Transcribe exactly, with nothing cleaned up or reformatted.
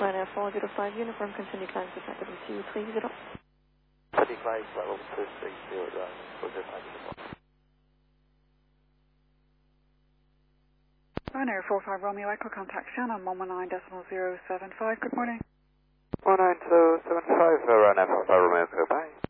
Ryanair four zero five uniform, continue climb to flight level two three zero. Continue climb flight level two three zero, Ryanair four zero five uniform. Ryanair four five Romeo Echo, contact Shannon one one nine decimal zero seven five. Good morning. one nine two seven five, Ryanair four five Romeo Echo, bye.